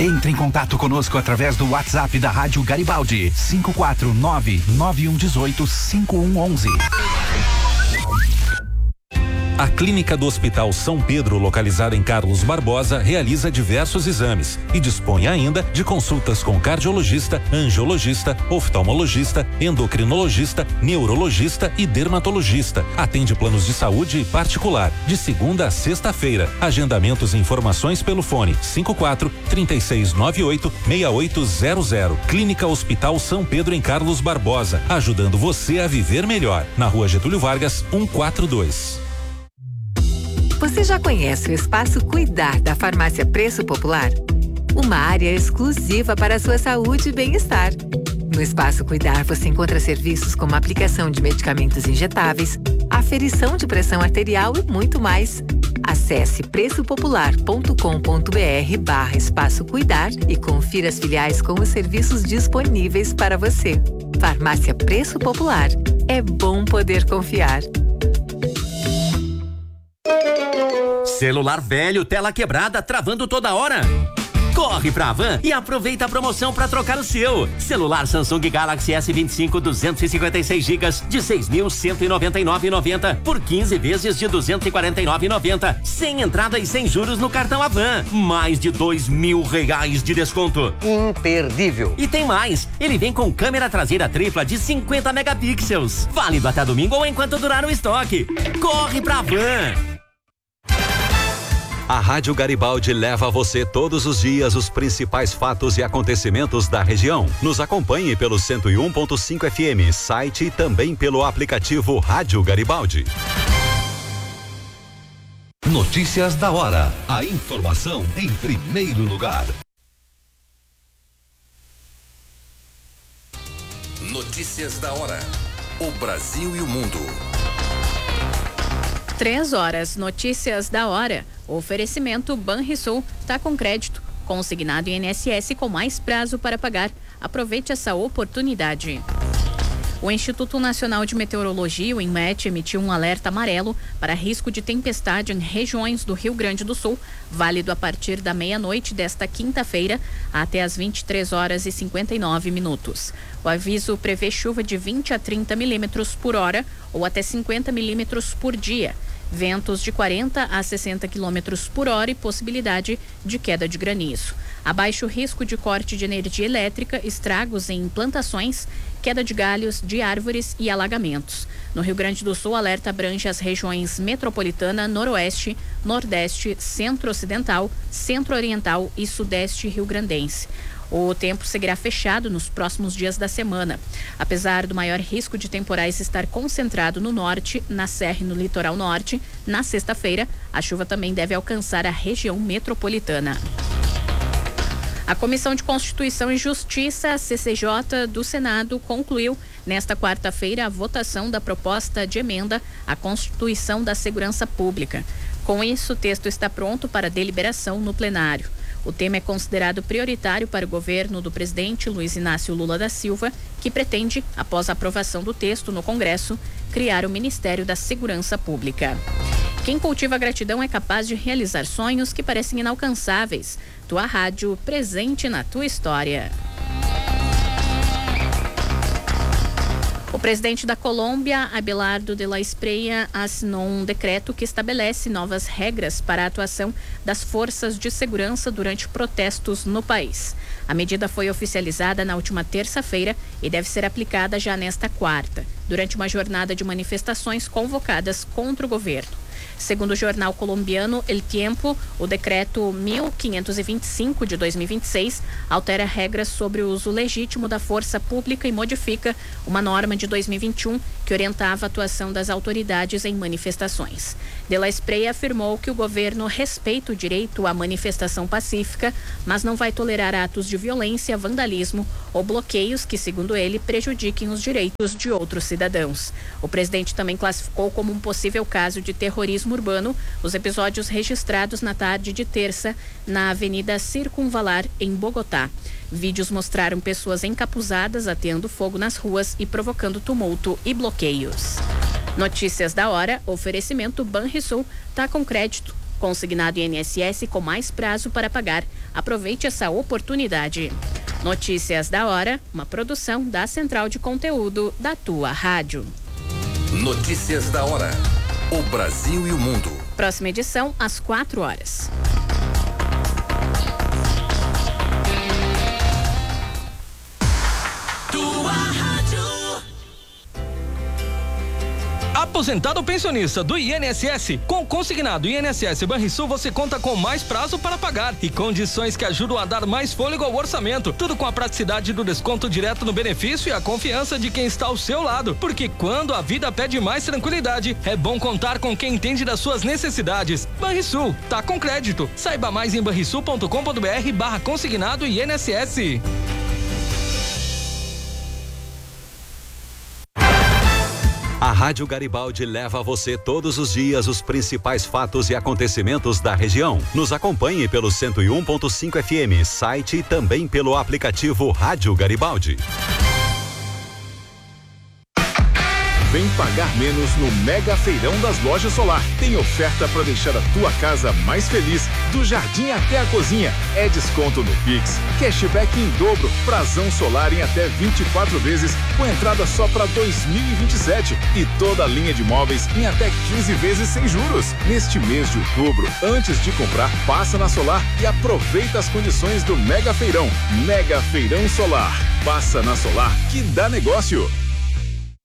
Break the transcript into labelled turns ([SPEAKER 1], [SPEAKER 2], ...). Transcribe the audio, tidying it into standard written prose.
[SPEAKER 1] Entre em contato conosco através do WhatsApp da Rádio Garibaldi, 549-9118-5111.
[SPEAKER 2] A Clínica do Hospital São Pedro, localizada em Carlos Barbosa, realiza diversos exames e dispõe ainda de consultas com cardiologista, angiologista, oftalmologista, endocrinologista, neurologista e dermatologista. Atende planos de saúde particular, de segunda a sexta-feira. Agendamentos e informações pelo fone 54-3698-6800. Clínica Hospital São Pedro em Carlos Barbosa, ajudando você a viver melhor. Na Rua Getúlio Vargas, 142.
[SPEAKER 3] Você já conhece o Espaço Cuidar da Farmácia Preço Popular? Uma área exclusiva para a sua saúde e bem-estar. No Espaço Cuidar você encontra serviços como aplicação de medicamentos injetáveis, aferição de pressão arterial e muito mais. Acesse preçopopular.com.br/Espaço Cuidar e confira as filiais com os serviços disponíveis para você. Farmácia Preço Popular. É bom poder confiar.
[SPEAKER 4] Celular velho, tela quebrada, travando toda hora? Corre pra Havan e aproveita a promoção para trocar o seu. Celular Samsung Galaxy S25 256 GB de 6.199,90 por 15 vezes de 249,90, sem entrada e sem juros no cartão Havan. Mais de R$2.000 de desconto.
[SPEAKER 5] Imperdível.
[SPEAKER 4] E tem mais, ele vem com câmera traseira tripla de 50 megapixels. Válido até domingo ou enquanto durar o estoque. Corre pra Havan.
[SPEAKER 2] A Rádio Garibaldi leva a você todos os dias os principais fatos e acontecimentos da região. Nos acompanhe pelo 101.5 FM, site e também pelo aplicativo Rádio Garibaldi.
[SPEAKER 6] Notícias da hora. A informação em primeiro lugar.
[SPEAKER 7] Notícias da hora. O Brasil e o mundo.
[SPEAKER 8] 3h, notícias da hora. Oferecimento Banrisul, tá com crédito, consignado em INSS com mais prazo para pagar. Aproveite essa oportunidade. O Instituto Nacional de Meteorologia, o INMET, emitiu um alerta amarelo para risco de tempestade em regiões do Rio Grande do Sul, válido a partir da meia-noite desta quinta-feira até as 23h59. O aviso prevê chuva de 20 a 30 milímetros por hora ou até 50 milímetros por dia. Ventos de 40 a 60 quilômetros por hora e possibilidade de queda de granizo. Abaixo risco de corte de energia elétrica, estragos em plantações, queda de galhos de árvores e alagamentos. No Rio Grande do Sul, o alerta abrange as regiões metropolitana, noroeste, nordeste, centro-ocidental, centro-oriental e sudeste rio-grandense. O tempo seguirá fechado nos próximos dias da semana. Apesar do maior risco de temporais estar concentrado no norte, na serra e no litoral norte, na sexta-feira, a chuva também deve alcançar a região metropolitana. A Comissão de Constituição e Justiça, a CCJ, do Senado, concluiu nesta quarta-feira a votação da proposta de emenda à Constituição da Segurança Pública. Com isso, o texto está pronto para deliberação no plenário. O tema é considerado prioritário para o governo do presidente Luiz Inácio Lula da Silva, que pretende, após a aprovação do texto no Congresso, criar o Ministério da Segurança Pública. Quem cultiva a gratidão é capaz de realizar sonhos que parecem inalcançáveis. Tua rádio, presente na tua história. O presidente da Colômbia, Abelardo de la Espriella, assinou um decreto que estabelece novas regras para a atuação das forças de segurança durante protestos no país. A medida foi oficializada na última terça-feira e deve ser aplicada já nesta quarta, durante uma jornada de manifestações convocadas contra o governo. Segundo o jornal colombiano El Tiempo, o decreto 1525 de 2026 altera regras sobre o uso legítimo da força pública e modifica uma norma de 2021 que orientava a atuação das autoridades em manifestações. De la Espriella afirmou que o governo respeita o direito à manifestação pacífica, mas não vai tolerar atos de violência, vandalismo ou bloqueios que, segundo ele, prejudiquem os direitos de outros cidadãos. O presidente também classificou como um possível caso de terrorismo urbano os episódios registrados na tarde de terça na Avenida Circunvalar, em Bogotá. Vídeos mostraram pessoas encapuzadas ateando fogo nas ruas e provocando tumulto e bloqueios. Notícias da hora, oferecimento Banrisul, tá com crédito, Consignado INSS com mais prazo para pagar. Aproveite essa oportunidade. Notícias da hora, uma produção da Central de Conteúdo da tua rádio.
[SPEAKER 7] Notícias da hora. O Brasil e o mundo.
[SPEAKER 8] Próxima edição, às 4h.
[SPEAKER 5] Aposentado ou pensionista do INSS, com consignado INSS Banrisul você conta com mais prazo para pagar e condições que ajudam a dar mais fôlego ao orçamento. Tudo com a praticidade do desconto direto no benefício e a confiança de quem está ao seu lado. Porque quando a vida pede mais tranquilidade, é bom contar com quem entende das suas necessidades. Banrisul, tá com crédito. Saiba mais em banrisul.com.br/consignado INSS.
[SPEAKER 6] A Rádio Garibaldi leva a você todos os dias os principais fatos e acontecimentos da região. Nos acompanhe pelo 101.5 FM, site e também pelo aplicativo Rádio Garibaldi.
[SPEAKER 9] Vem pagar menos no Mega Feirão das Lojas Solar. Tem oferta para deixar a tua casa mais feliz. Do jardim até a cozinha. É desconto no Pix. Cashback em dobro. Prazão solar em até 24 vezes. Com entrada só para 2027. E toda a linha de móveis em até 15 vezes sem juros. Neste mês de outubro, antes de comprar, passa na Solar e aproveita as condições do Mega Feirão. Mega Feirão Solar. Passa na Solar que dá negócio.